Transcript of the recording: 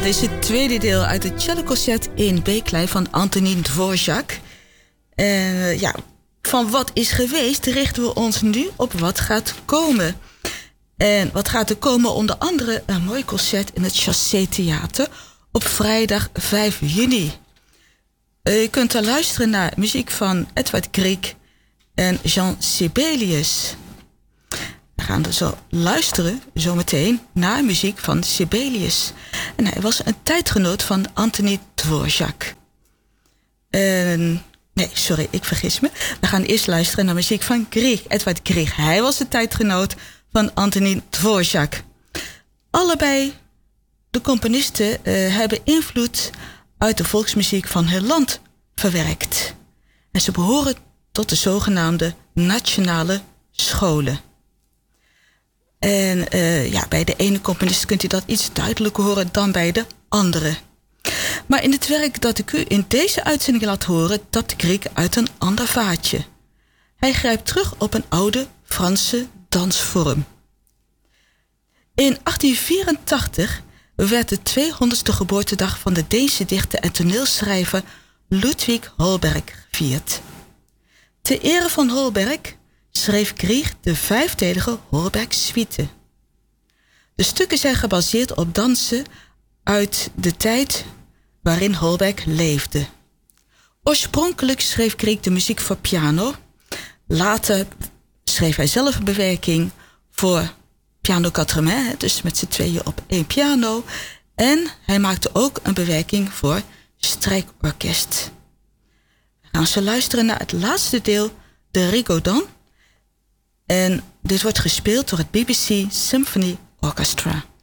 dit is het tweede deel uit het celloconcert in B-klein van Antonín Dvořák. Van wat is geweest richten we ons nu op wat gaat komen. En wat gaat er komen? Onder andere een mooi concert in het Chassé Theater op vrijdag 5 juni. Je kunt daar luisteren naar muziek van Edvard Grieg en Jean Sibelius. We gaan dus zo luisteren zometeen naar muziek van Sibelius. En hij was een tijdgenoot van Antonín Dvořák. Nee, sorry, ik vergis me. We gaan eerst luisteren naar muziek van Grieg, Edvard Grieg. Hij was de tijdgenoot van Antonín Dvořák. Allebei de componisten hebben invloed uit de volksmuziek van hun land verwerkt. En ze behoren tot de zogenaamde nationale scholen. En bij de ene componist kunt u dat iets duidelijker horen dan bij de andere. Maar in het werk dat ik u in deze uitzending laat horen, tapt Grieg uit een ander vaatje. Hij grijpt terug op een oude Franse dansvorm. In 1884 werd de 200ste geboortedag van de Deense dichter en toneelschrijver Ludwig Holberg gevierd. Ter ere van Holberg schreef Grieg de 5-delige Holberg-suite. De stukken zijn gebaseerd op dansen uit de tijd waarin Holberg leefde. Oorspronkelijk schreef Grieg de muziek voor piano. Later schreef hij zelf een bewerking voor piano quatre mains, dus met z'n tweeën op één piano. En hij maakte ook een bewerking voor strijkorkest. We gaan zo luisteren naar het laatste deel, de Rigodon. En dit wordt gespeeld door het BBC Symphony Orchestra.